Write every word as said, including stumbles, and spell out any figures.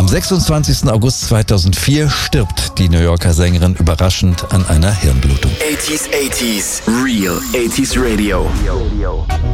Am sechsundzwanzigsten August zweitausendvier stirbt die New Yorker Sängerin überraschend an einer Hirnblutung. achtziger, achtziger, Real achtziger Radio.